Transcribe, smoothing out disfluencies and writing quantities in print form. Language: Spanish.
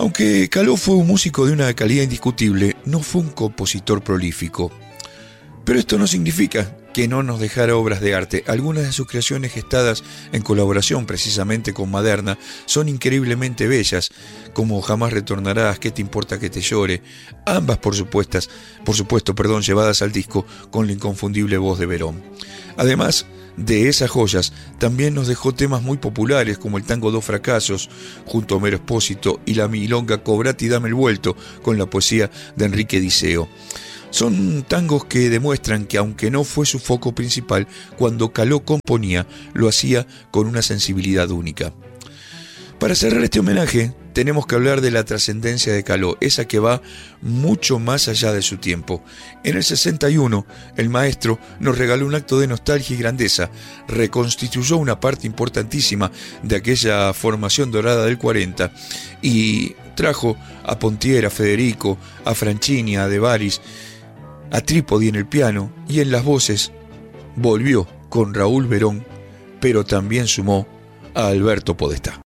Aunque Caló fue un músico de una calidad indiscutible, no fue un compositor prolífico. Pero esto no significa que no nos dejara obras de arte. Algunas de sus creaciones gestadas en colaboración precisamente con Maderna son increíblemente bellas, como Jamás retornarás, ¿Qué te importa que te llore? Ambas, por supuesto, llevadas al disco con la inconfundible voz de Verón. Además de esas joyas, también nos dejó temas muy populares como el tango Dos fracasos, junto a Homero Expósito, y la milonga Cobrate y dame el vuelto, con la poesía de Enrique Diceo. Son tangos que demuestran que, aunque no fue su foco principal, cuando Caló componía, lo hacía con una sensibilidad única. Para cerrar este homenaje, tenemos que hablar de la trascendencia de Caló, esa que va mucho más allá de su tiempo. En el 61, el maestro nos regaló un acto de nostalgia y grandeza, reconstituyó una parte importantísima de aquella formación dorada del 40 y trajo a Pontier, a Federico, a Franchini, a De Baris, a Trípodi en el piano, y en las voces volvió con Raúl Verón, pero también sumó a Alberto Podestá.